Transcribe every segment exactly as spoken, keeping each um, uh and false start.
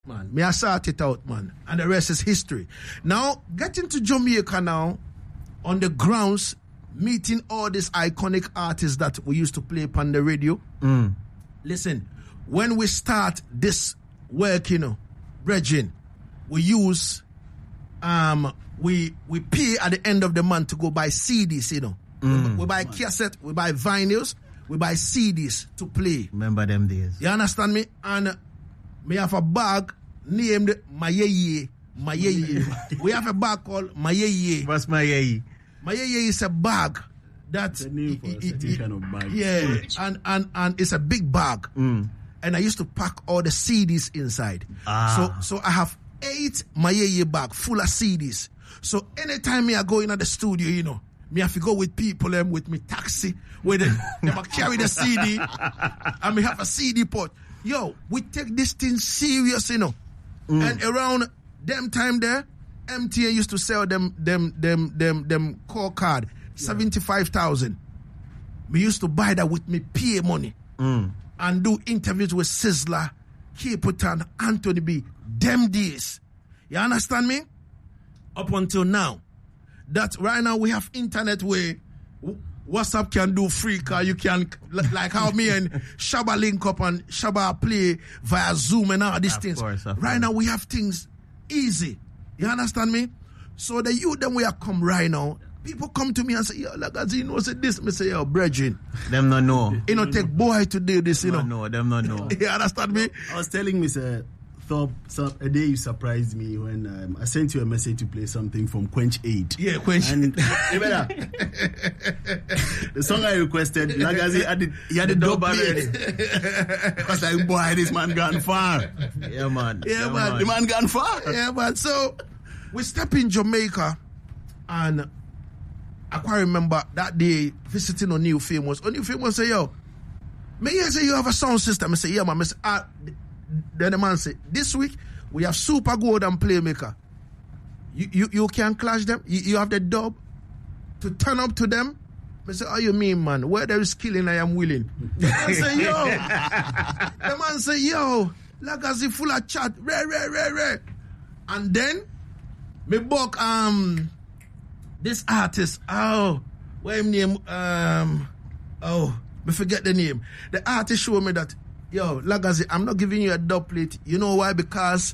Man, me I sort it out, man, and the rest is history. Now, getting to Jamaica now, on the grounds, meeting all these iconic artists that we used to play upon the radio. Mm. Listen, when we start this work, you know, brethren, we use, um, we we pay at the end of the month to go buy C Ds, you know. Mm. We, we buy cassette, we buy vinyls, we buy C Ds to play. Remember them days. You understand me? And me have a bag named Mayeye. Mayeye. We have a bag called Mayeye. What's Mayeye? Mayeye is a bag that It's a name for a it- certain it- kind of bag. Yeah, and, and and it's a big bag. Mm. And I used to pack all the C Ds inside. Ah. So so I have eight Mayeye bag full of C Ds. So anytime me I go in at the studio, you know, me have to go with people um, with me taxi, with them, them I carry the C D, and me have a C D port. Yo, we take this thing serious, you know. Mm. And around them time there, M T N used to sell them them them them them core card seventy-five thousand. Me used to buy that with me P A money Mm. and do interviews with Sizzler, Caputan, Anthony B. Them days. You understand me? Up until now. That right now we have internet where WhatsApp can do free car. You can, like how me and Shabba link up and Shabba play via Zoom and all these Of things. course, of right course. now we have things easy. You understand me? So the youth them we are come right now. People come to me and say, yo, Lagazi, you know, say this. Me say, yo, brethren, Them no know. you know, take boy to do this, you No know. know. Them no know. You understand me? I was telling Mister Thorpe, some, a day you surprised me when um, I sent you a message to play something from Quench eight. Yeah, Quench. And you better. The song I requested, Lagazi had it, he had a dub already. I was like, boy, this man gone far. Yeah, man. Yeah, man. The man gone far. Yeah, man. So we step in Jamaica, and I quite remember that day visiting O'Neal Famous. O'Neal Famous say, yo, may you say you have a sound system? I say, yeah, man. I say, ah. Then the man say, this week we have Super Gold and Playmaker. You you, you can clash them. You, you have the dub to turn up to them. I say, how you mean, man? Where there is killing, I am willing. The man say, yo. The man say, yo, Lagazi full of chat. Rare, rare, rare, rare. And then me book um this artist. Oh, what him name? Um oh, me forget the name. The artist showed me that, yo, Lagazi, I'm not giving you a dub plate. You know why? Because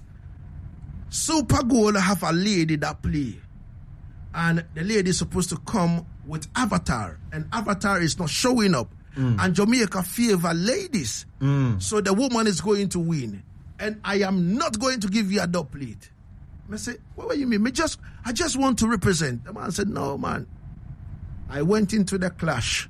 Super Gold have a lady that play. And the lady is supposed to come with Avatar. And Avatar is not showing up. Mm. And Jamaica favor ladies. Mm. So the woman is going to win. And I am not going to give you a dub plate. I say, what do you mean? Me just, I just want to represent. The man said, no, man. I went into the clash.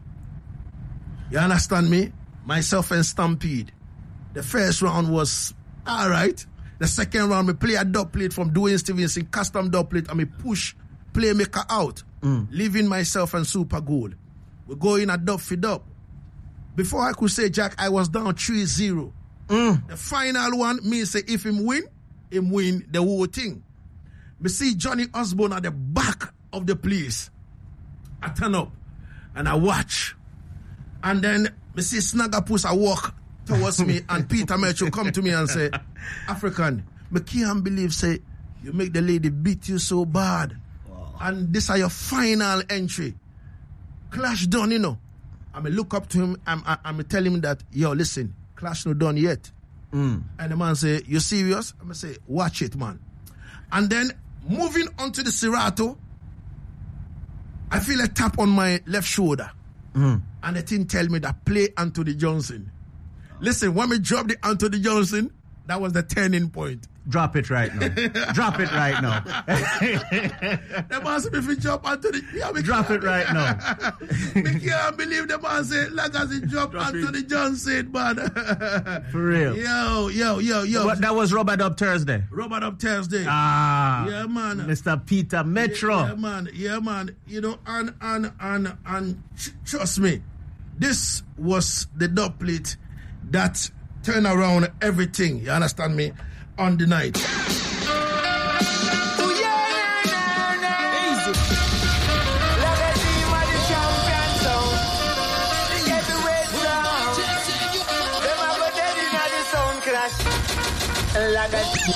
You understand me? Myself and Stampede. The first round was all right. The second round, me play a dub plate from Dwayne Stevenson, custom dub plate, and me push Playmaker out, Mm. leaving myself and Super Gold. We go in a dub for dub. Before I could say Jack, I was down three zero. Mm. The final one, me say if him win, him win the whole thing. Me see Johnny Osborne at the back of the place. I turn up and I watch. And then me see Snagapus I walk towards me and Peter Metro come to me and say, African, me can't believe say you make the lady beat you so bad. Wow. And this are your final entry. Clash done, you know. I me look up to him and I, I me tell him that, yo, listen, clash not done yet. Mm. And the man say, you serious? I'm going to say, watch it, man. And then moving on to the Serato, I feel a tap on my left shoulder. Mm. And the thing tell me that play Anthony Johnson. Listen, when we drop the Anthony Johnson, that was the turning point. Drop it right now. Drop it right now. The man said, if we drop Anthony, yeah, we Drop can't- it right now. We can't believe the man said, like as he dropped Drop Anthony Johnson, man. For real. Yo, yo, yo, yo. What, that was Robert Up Thursday. Robert Up Thursday. Ah. Yeah, man. Mister Peter Metro. Yeah, yeah, man. Yeah, man. You know, and and and and tr- trust me, this was the dub plate that turned around everything. You understand me? On the night. Like a